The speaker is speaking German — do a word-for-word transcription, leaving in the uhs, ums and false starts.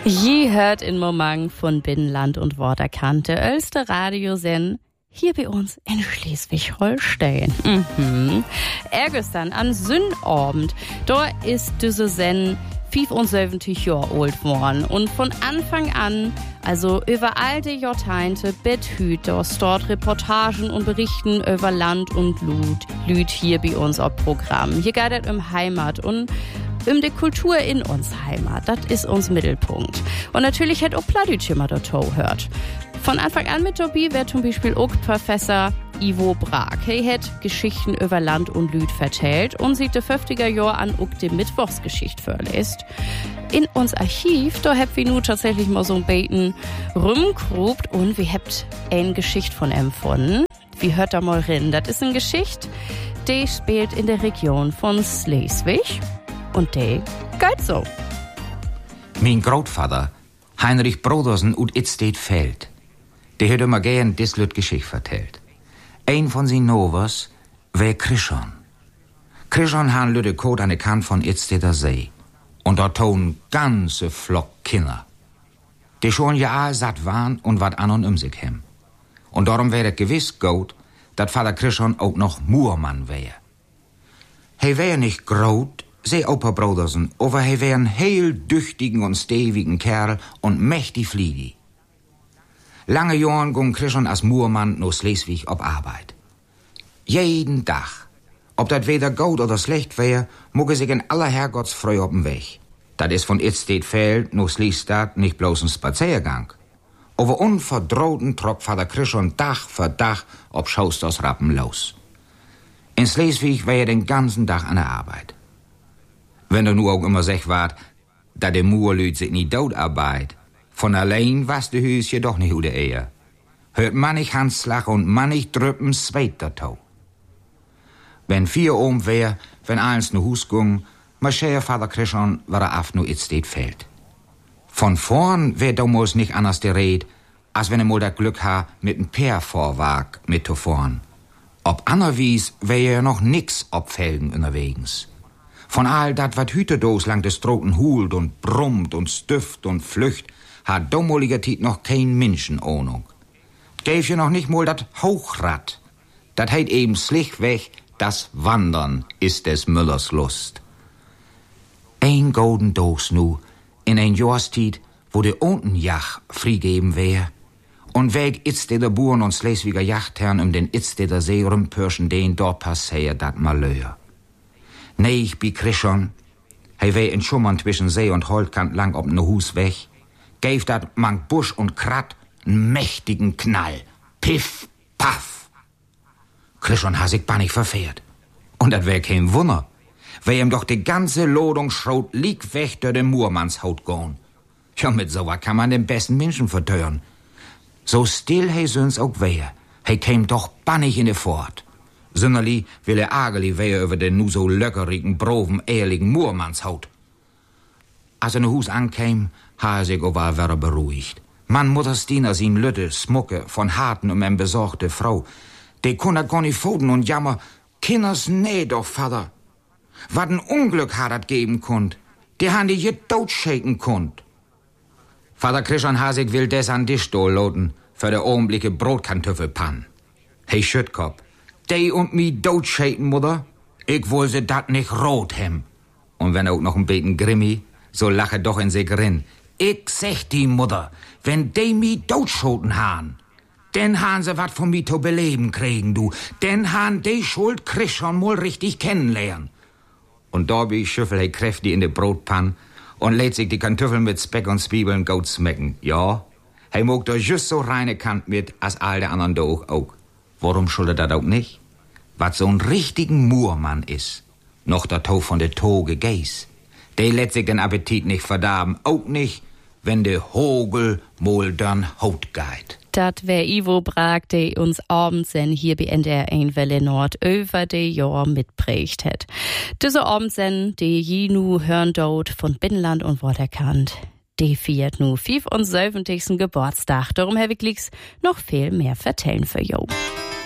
Je hört in Moment von Binnenland und Worterkante Ölste Radiosend hier bei uns in Schleswig-Holstein. Mhm. Ergestern an Sündabend, da ist diese Sen fünfundsiebzig Jahre alt worden und von Anfang an, also über all die Jahrzehnte, bethüt das dort Reportagen und Berichten über Land und Lüd, Lüd hier bei uns auf Programm. Hier geht es um Heimat und um die Kultur in uns Heimat. Das ist uns Mittelpunkt. Und natürlich hat auch Plattdeutsch immer dazu hört. Von Anfang an mit dabei wird zum Beispiel auch Professor Ivo Brag. Er hat Geschichten über Land und Lüd vertellt und sieht die fünfziger Jahre an auch die Mittwochsgeschichte vorliest. In uns Archiv, da habt wir nun tatsächlich mal so ein Beten rumgrubt und wir habt eine Geschichte von empfunden. Wie hört da mal rein? Das ist eine Geschichte, die spielt in der Region von Schleswig und die geht so. Mein Großvater, Heinrich Brodersen ut Itstedt Feld, der hat immer gern dis Lüt Geschichte vertellt. Ein von sin Novers wär Krischon. Krischon han lütte Kot an der Kant von Itstedter See. Und dort ton ganze Flock Kinder. Die schon ja all satt waren und wat an und um sich hem. Und darum wär det gewiss gut, dat Vater Krischon auch noch Muhrmann wär. He wär nicht grot, seh Opa Brodersen, aber he wär ein heel düchtigen und stevigen Kerl und mächtig fliegi. Lange Jahren gung Krischon als Muhrmann no Schleswig ob Arbeit. Jeden Tag, ob dat weder gut oder schlecht wär, mucke sich in aller Herrgottsfreu ob'n Weg. Dat is von Itstedt Feld no Schlesstadt nicht bloß ein Spaziergang. Aber unverdrohten trock Vater Krischon Dach für Dach ob Schausters Rappen los. In Schleswig wär er den ganzen Tag an der Arbeit. Wenn er nur auch immer sech wart, da de Muhrlüd sich nie dod arbeit, von allein was de Hüs jedoch nicht hude eher. Hört mannig Handslag und mannig Drüppen zweit dato. Wenn vier ohm wär, wenn eins no Hus gung, marschär Vater Krischon war er af no Itstedt Feld. Von vorn wär damals nicht anders de Red, als wenn er mal dat Glück ha mit n Pärvorwag mit to vorn. Ob anerwies wär ja noch nix ob Felgen unterwegens. Von all dat wat Hütedos lang des Stroten hult und brummt und stüfft und flücht, hat dommoliger Tiet noch kein Menschenahnung. Gäf je noch nicht mal dat Hochrad. Dat heit eben schlichtweg, das Wandern ist des Müllers Lust. Ein golden Dos nu, in ein Jahrstiet, wo de Untenjach freigeben wär, und weg Itstedter Buren und Schleswiger Yachtherren um den Itstedter See rümpörschen den dort passeer dat Malheur. Nee, ich bi Krischon, he wär in Schummern zwischen See und Holtkant lang ob ne Hus weg, gäf dat mang Busch und Krat n mächtigen Knall. Piff, paff. Krischon ha sich bannig verfehrt. Und dat wär kein Wunder, wär ihm doch die ganze Lodung Schrot lieg weg durch den Muhrmannshaut gohn. Ja, mit so was kann man den besten Menschen vertören. So still he söns auch wär, he käm doch bannig in de Fort. Sünderli will er Ageli wär über den nu so löckerigen, broven, ehrlichen Muhrmannshaut. Als er ne Hus ankäm, ha er sich aber wäre beruhigt. Man Mutterstiner sin Lütte, Smucke, von harten um en besorgte Frau. De kun dat gar nicht foten und jammer, Kinders nee doch, Vater. Wat ein Unglück hat dat geben kund. Die han die je totschäken kund. Vater Krischon Hasig will des an Tisch loten, für der Augenblicke Brotkartoffelpann. Hey Schüttkopf, de und mi totschäken, Mutter? Ich woll se dat nicht rot hem. Und wenn auch noch ein beten Grimmi, so lache doch in sich rin. Ich sech die Mutter, wenn de mi totschoten han, denn han se wat von mi to beleben kriegen, du. Denn han de Schuld Krischon mal richtig kennenlernen. Und da bi schüffel he kräftig in de Brotpann und lädt sich die Kartoffeln mit Speck und Zwiebeln gut schmecken. Ja, he mag da just so reine Kant mit, als all der anderen doch auch. Warum schuldet dat auch nicht? Wat so'n richtigen Muhrmann is, noch der Tau von de Toge Geis. De lädt sich den Appetit nicht verdarben, auch nicht, wenn de Hogel mol dann Haut geht. Dat wär Ivo Brag, der uns abends hier bei N D R eins Welle Nord über de Jahr mitprägt hat. Diese Abendsen, die je nu hören dort von Binnenland und Worterkant, die feiert nu fünfundsiebzigsten Geburtstag. Darum habe ich noch viel mehr vertellen für jo.